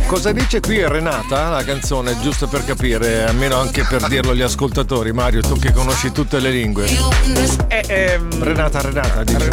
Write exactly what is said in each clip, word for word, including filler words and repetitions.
Cosa dice qui Renata, la canzone, giusto per capire, almeno anche per dirlo agli ascoltatori? Mario, tu che conosci tutte le lingue. Eh, ehm, Renata, Renata, dice.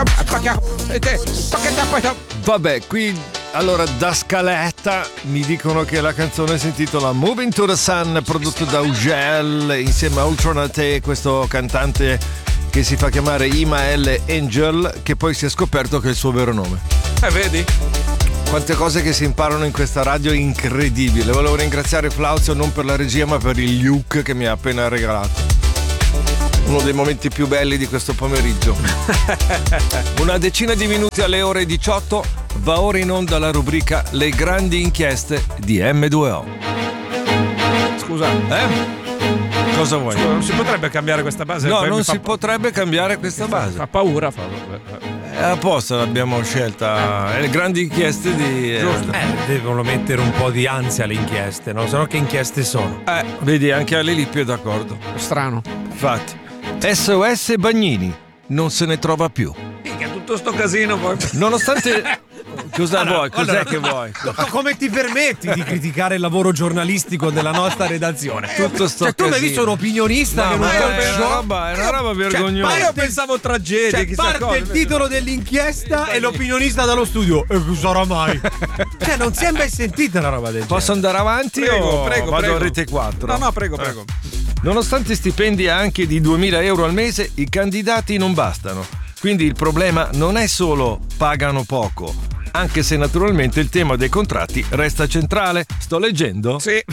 Vabbè, qui allora da Scaletta mi dicono che la canzone si intitola Moving to the Sun, prodotto da Ugel insieme a Ultronate, questo cantante che si fa chiamare Imael Angel, che poi si è scoperto che è il suo vero nome. Eh, vedi? Quante cose che si imparano in questa radio, incredibile. Volevo ringraziare Flauzio non per la regia ma per il look che mi ha appena regalato. Uno dei momenti più belli di questo pomeriggio. Una decina di minuti alle ore diciotto va ora in onda la rubrica Le grandi inchieste di M due O. Scusa, eh? Cosa vuoi? Scusa, non si potrebbe cambiare questa base? No, Poi non mi si fa... potrebbe cambiare questa base. Fa paura, fa... È apposta l'abbiamo scelta. Le grandi inchieste di. Giusto. Eh, devono mettere un po' di ansia alle inchieste, no? Sennò che inchieste sono? Eh, vedi, anche Ale Lippi è d'accordo. Strano. Infatti. S O S Bagnini. Non se ne trova più. Minchia, tutto sto casino poi. Nonostante. Cosa allora, vuoi? Cos'è allora, che vuoi? Come ti permetti di criticare il lavoro giornalistico della nostra redazione? Tutto sto cioè, tu mi hai casino. visto un opinionista No, che non ma è è una roba, è una roba vergognosa. Ma io pensavo tragedie, cioè, chissà parte cosa. il titolo dell'inchiesta e l'opinionista dallo studio. E cosa sarà mai? Cioè, non si è mai sentita una roba del genere. Posso andare avanti Prego, o prego, vado prego. a Rete quattro? No, no, prego, prego. Nonostante stipendi anche di duemila euro al mese, i candidati non bastano. Quindi il problema non è solo pagano poco, anche se naturalmente il tema dei contratti resta centrale. Sto leggendo? Sì.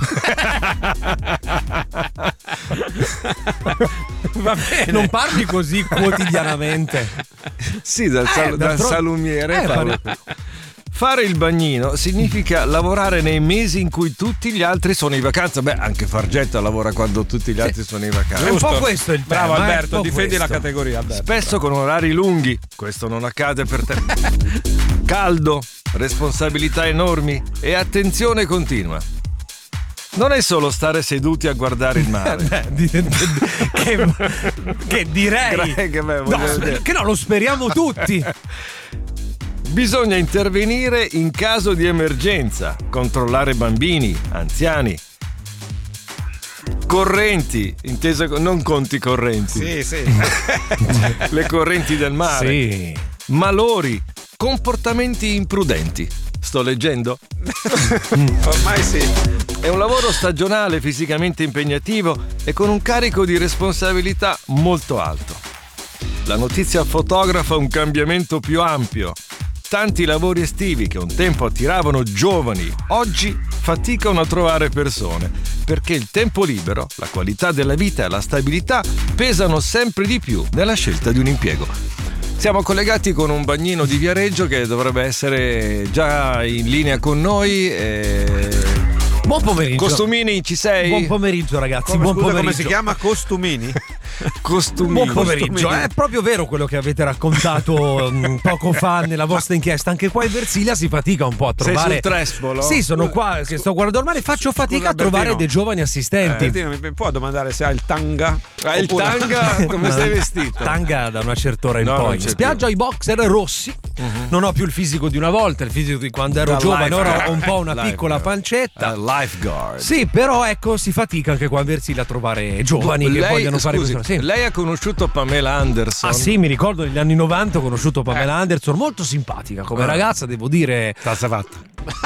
Va bene. Non parli così quotidianamente. Sì, dal, sal- Eh, dal d'altro- salumiere. Eh, parlo. Fare il bagnino significa lavorare nei mesi in cui tutti gli altri sono in vacanza. Beh, anche Fargetta lavora quando tutti gli altri sono in vacanza. È un po' questo il tema. Bravo eh, Alberto, un po' difendi questo. la categoria, Alberto. Spesso con orari lunghi. Questo non accade per te. Caldo, responsabilità enormi e attenzione continua. Non è solo stare seduti a guardare il mare. Beh, di- di- che, che direi Greg, beh, no, voglio dire. che no, lo speriamo tutti. Bisogna intervenire in caso di emergenza, controllare bambini, anziani, correnti, inteso con- non conti correnti, Sì, sì. le correnti del mare, Sì. malori, comportamenti imprudenti. Sto leggendo? Ormai sì. È un lavoro stagionale, fisicamente impegnativo e con un carico di responsabilità molto alto. La notizia fotografa un cambiamento più ampio. Tanti lavori estivi che un tempo attiravano giovani, oggi faticano a trovare persone, perché il tempo libero, la qualità della vita e la stabilità pesano sempre di più nella scelta di un impiego. Siamo collegati con un bagnino di Viareggio che dovrebbe essere già in linea con noi. E... Buon pomeriggio. Costumini, ci sei? Buon pomeriggio ragazzi, Come, buon scusa, pomeriggio. come si chiama? Costumini? Costumini. Buon pomeriggio, Costumini. è proprio vero quello che avete raccontato mh, poco fa nella vostra inchiesta. Anche qua in Versilia si fatica un po' a Sei trovare. sul Trespolo? Sì, sono qua che sto guardando ormai, faccio fatica Scusa, a trovare Bertino. dei giovani assistenti. Eh, Bertino, mi può domandare se ha il tanga? Ah, il Oppure- tanga, come sei vestito? Tanga da una certa ora in No, non poi. In c'è spiaggia i boxer rossi. Non ho più il fisico di una volta, il fisico di quando ero Da giovane, ora lifeguard. ho un po' una Lifeguard. piccola pancetta. Uh, lifeguard. Sì, però ecco, si fatica anche qua in Versilia a trovare giovani che lei, vogliono fare scusi, questo. Sì. Lei ha conosciuto Pamela Anderson? Ah sì, mi ricordo negli anni novanta ho conosciuto Pamela Anderson, molto simpatica come Ah. ragazza, devo dire. Tazza fatta.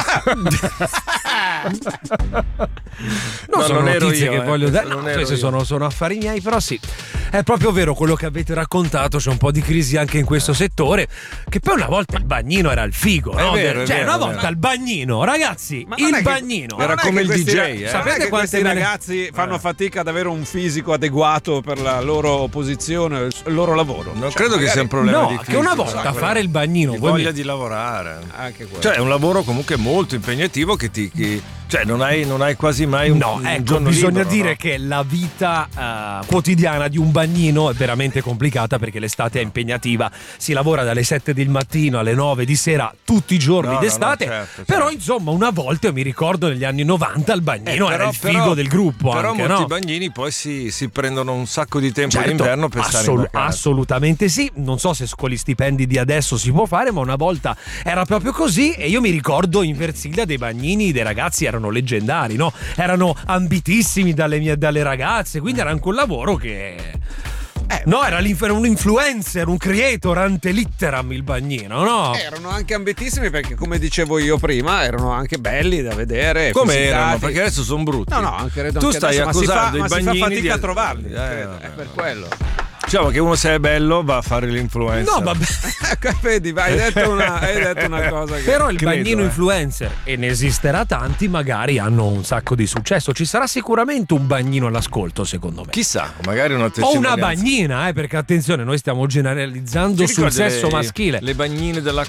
Non No, sono non ero notizie io, che eh. voglio dare, Non no, ero questi io. sono, sono affari miei, però sì, è proprio vero quello che avete raccontato, c'è un po' di crisi anche in questo settore, che poi una volta il bagnino era il figo, È no? vero, è cioè vero, una è volta vero. il bagnino, ragazzi, Ma non è il che- bagnino. ma Era non è come che il questi D J, ra- eh? Sapete Sapete che quante questi me ne- ragazzi fanno fatica ad avere un fisico adeguato per la loro posizione, il loro lavoro. Non Cioè, credo che magari- sia un problema No, di che una fisico, volta sai, fare il bagnino, di voi voglia mi- di lavorare. Anche quello. Cioè è un lavoro comunque molto impegnativo che ti, che- Cioè non hai, non hai quasi mai un, no, un ecco, giorno bisogna libero, dire no? che la vita uh, quotidiana di un bagnino è veramente complicata perché l'estate è impegnativa, si lavora dalle sette del mattino alle nove di sera tutti i giorni No, d'estate, no, no, certo, però certo. insomma una volta io mi ricordo negli anni novanta il bagnino Eh, era però- il figo però- del gruppo, Però anche, molti no? bagnini poi si, si prendono un sacco di tempo Certo, d'inverno per stare in assol- vacanza. assolutamente sì, non so se con gli stipendi di adesso si può fare, ma una volta era proprio così e io mi ricordo in Versilia dei bagnini, dei ragazzi erano leggendari, no? Erano ambitissimi dalle mie dalle ragazze, quindi era anche un lavoro che Eh, no, era, l'inf- era un influencer, un creator ante litteram il bagnino, no? Erano anche ambitissimi perché, come dicevo io prima, erano anche belli da vedere. Come fisicati. erano? Perché adesso sono brutti. No, no, anche credo Tu anche stai adesso, ma si fa- accusando ma i si fa bagnini fatica di a trovarli, Eh, credo, vabbè. è per quello. Diciamo che uno se è bello va a fare l'influencer. No, vabbè. Vedi, hai detto una, hai detto una cosa che... Però il Credo, bagnino eh. influencer, e ne esisterà tanti, magari hanno un sacco di successo. Ci sarà sicuramente un bagnino all'ascolto, secondo me. Chissà, magari una O testimonianza. una bagnina, eh, perché attenzione, noi stiamo generalizzando Ti sul ricordi sesso le- maschile. Le bagnine della